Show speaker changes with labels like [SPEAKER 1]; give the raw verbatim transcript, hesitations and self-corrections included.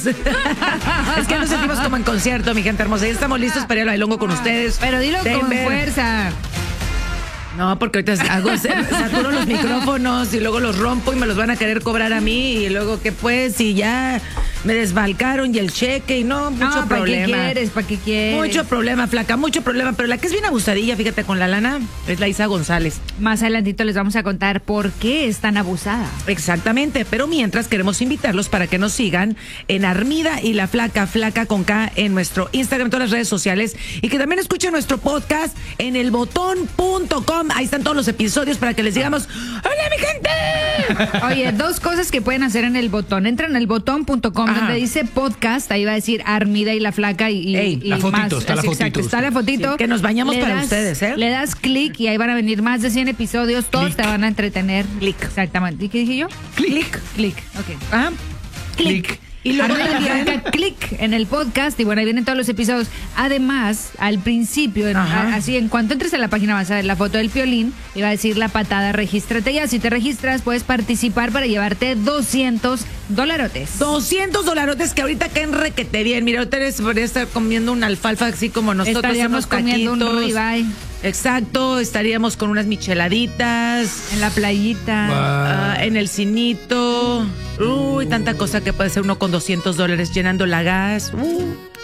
[SPEAKER 1] es que nos sentimos como en concierto, mi gente hermosa. Ya estamos listos para ir al bailongo con ustedes.
[SPEAKER 2] Pero dilo con
[SPEAKER 1] Denver.
[SPEAKER 2] fuerza.
[SPEAKER 1] No, porque ahorita hago, saturo los micrófonos y luego los rompo y me los van a querer cobrar a mí y luego que pues y ya me desbalcaron y el cheque y no, mucho
[SPEAKER 2] No, ¿para
[SPEAKER 1] problema.
[SPEAKER 2] qué quieres? ¿Para qué quieres?
[SPEAKER 1] Mucho problema, flaca, mucho problema, pero la que es bien abusadilla, fíjate, con la lana, es la Isa González.
[SPEAKER 2] Más adelantito les vamos a contar por qué es tan abusada.
[SPEAKER 1] Exactamente, pero mientras queremos invitarlos para que nos sigan en Armida y la Flaca, Flaca con K en nuestro Instagram, todas las redes sociales y que también escuchen nuestro podcast en el botón punto com. Ahí están todos los episodios para que les digamos ¡hola, mi gente!
[SPEAKER 2] Oye, dos cosas que pueden hacer en el botón. Entran en el botón punto com donde dice podcast, ahí va a decir Armida y la Flaca y,
[SPEAKER 1] Ey,
[SPEAKER 2] y
[SPEAKER 3] la fotito,
[SPEAKER 2] más.
[SPEAKER 3] está la
[SPEAKER 2] Así, exacto,
[SPEAKER 3] fotito.
[SPEAKER 2] está la fotito.
[SPEAKER 1] Sí, que nos bañamos
[SPEAKER 2] Le
[SPEAKER 1] para
[SPEAKER 2] das-
[SPEAKER 1] ustedes, ¿eh?
[SPEAKER 2] Le das clic y ahí van a venir más de cien episodios, todos
[SPEAKER 3] Clic.
[SPEAKER 2] te van a entretener.
[SPEAKER 1] Clic.
[SPEAKER 2] Exactamente. ¿Y qué dije yo?
[SPEAKER 1] Clic.
[SPEAKER 2] Clic. Ok.
[SPEAKER 1] Ah,
[SPEAKER 3] Clic.
[SPEAKER 1] y luego
[SPEAKER 2] Armida y la
[SPEAKER 1] también-
[SPEAKER 2] Flaca, clic en el podcast y bueno, ahí vienen todos los episodios. Además, al principio, en-
[SPEAKER 1] Ajá.
[SPEAKER 2] a- así en cuanto entres a la página vas a ver la foto del Piolín y va a decir la patada, regístrate ya. Si te registras, puedes participar para llevarte doscientos dolarotes.
[SPEAKER 1] doscientos dolarotes que ahorita caen requete bien. Mira, ustedes podrían estar comiendo una alfalfa así como nosotros.
[SPEAKER 2] Estaríamos
[SPEAKER 1] unos
[SPEAKER 2] comiendo un
[SPEAKER 1] taquitos.
[SPEAKER 2] ribeye
[SPEAKER 1] Exacto, estaríamos con unas micheladitas.
[SPEAKER 2] en la playita.
[SPEAKER 1] Ah, en el cinito. Uy, tanta cosa que puede ser uno con doscientos dólares llenando la gas. Uh.